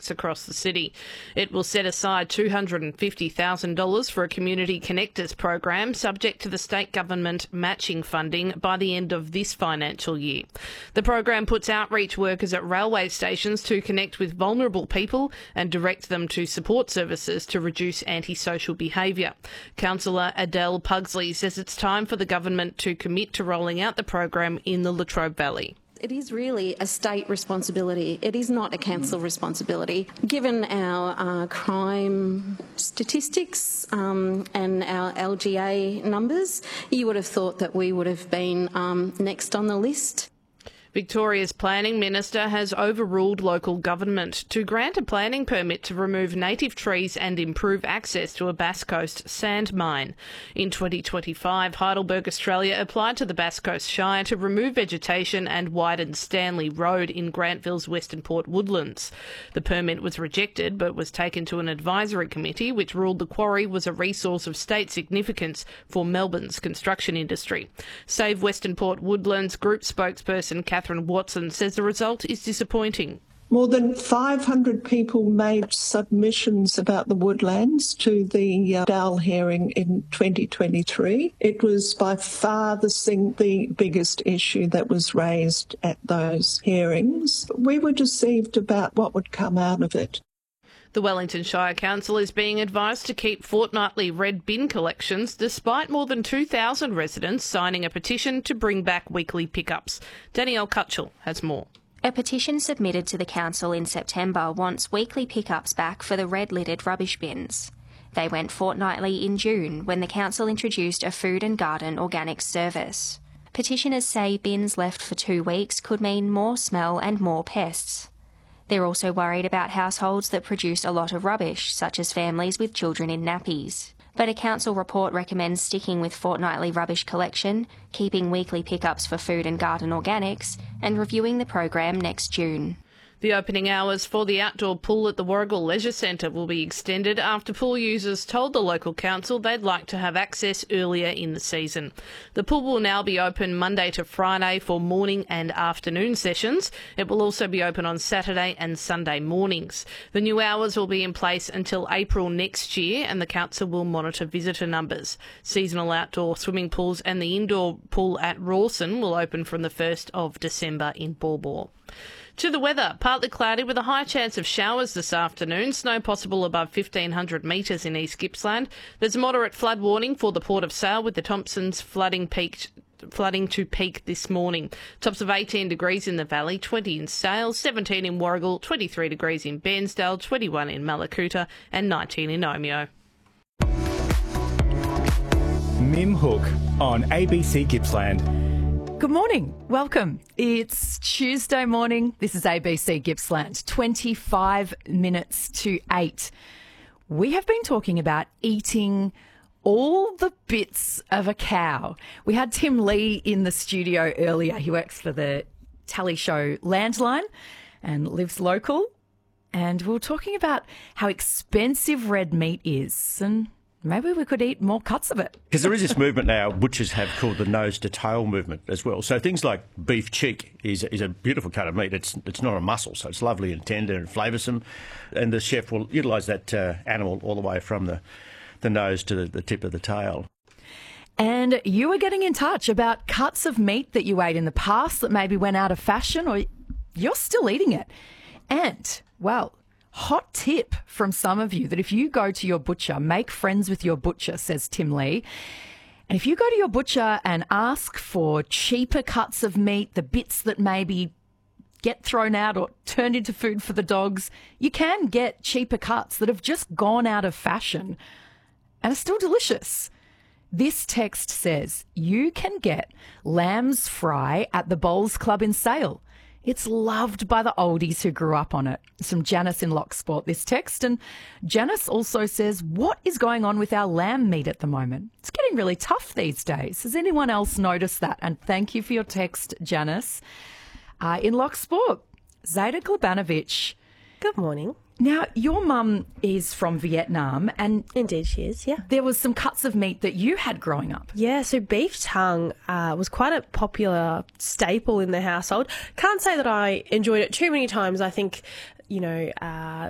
projects across the city. It will set aside $250,000 for a Community Connectors program subject to the state government matching funding by the end of this financial year. The program puts outreach workers at railway stations to connect with vulnerable people and direct them to support services to reduce antisocial behaviour. Councillor Adele Pugsley says it's time for the government to commit to rolling out the program in the Latrobe Valley. It is really a state responsibility. It is not a council responsibility. Given our crime statistics and our LGA numbers, you would have thought that we would have been next on the list. Victoria's Planning Minister has overruled local government to grant a planning permit to remove native trees and improve access to a Bass Coast sand mine. In 2025, Heidelberg Australia applied to the Bass Coast Shire to remove vegetation and widen Stanley Road in Grantville's Western Port woodlands. The permit was rejected but was taken to an advisory committee which ruled the quarry was a resource of state significance for Melbourne's construction industry. Save Western Port Woodlands Group spokesperson Catherine Watson says the result is disappointing. More than 500 people made submissions about the woodlands to the Dowell hearing in 2023. It was by far the biggest issue that was raised at those hearings. We were deceived about what would come out of it. The Wellington Shire Council is being advised to keep fortnightly red bin collections despite more than 2,000 residents signing a petition to bring back weekly pickups. Danielle Cutchell has more. A petition submitted to the council in September wants weekly pickups back for the red-littered rubbish bins. They went fortnightly in June when the council introduced a food and garden organics service. Petitioners say bins left for 2 weeks could mean more smell and more pests. They're also worried about households that produce a lot of rubbish, such as families with children in nappies. But a council report recommends sticking with fortnightly rubbish collection, keeping weekly pickups for food and garden organics, and reviewing the program next June. The opening hours for the outdoor pool at the Warragul Leisure Centre will be extended after pool users told the local council they'd like to have access earlier in the season. The pool will now be open Monday to Friday for morning and afternoon sessions. It will also be open on Saturday and Sunday mornings. The new hours will be in place until April next year and the council will monitor visitor numbers. Seasonal outdoor swimming pools and the indoor pool at Rawson will open from the 1st of December in Baw Baw. To the weather, partly cloudy with a high chance of showers this afternoon. Snow possible above 1,500 metres in East Gippsland. There's a moderate flood warning for the Port of Sale with the Thompsons flooding to peak this morning. Tops of 18 degrees in the Valley, 20 in Sale, 17 in Warragul, 23 degrees in Bairnsdale, 21 in Mallacoota and 19 in Omeo. Mim Hook on ABC Gippsland. Good morning. Welcome. It's Tuesday morning. This is ABC Gippsland, 25 minutes to 8. We have been talking about eating all the bits of a cow. We had Tim Lee in the studio earlier. He works for the tally show Landline and lives local. And we were talking about how expensive red meat is and maybe we could eat more cuts of it. Because there is this movement now, butchers have called the nose to tail movement as well. So things like beef cheek is a beautiful cut of meat. It's not a muscle, so it's lovely and tender and flavoursome. And the chef will utilise that animal all the way from the nose to the tip of the tail. And you were getting in touch about cuts of meat that you ate in the past that maybe went out of fashion or you're still eating it. And, well, hot tip from some of you that if you go to your butcher, make friends with your butcher, says Tim Lee. And if you go to your butcher and ask for cheaper cuts of meat, the bits that maybe get thrown out or turned into food for the dogs, you can get cheaper cuts that have just gone out of fashion and are still delicious. This text says you can get lamb's fry at the Bowls Club in Sale. It's loved by the oldies who grew up on it. It's from Janice in Locksport, this text. And Janice also says, what is going on with our lamb meat at the moment? It's getting really tough these days. Has anyone else noticed that? And thank you for your text, Janice. In Locksport, Zayda Glebanovic. Good morning. Now, your mum is from Vietnam and... Indeed she is, yeah. There was some cuts of meat that you had growing up. Yeah, so beef tongue was quite a popular staple in the household. Can't say that I enjoyed it too many times. I think,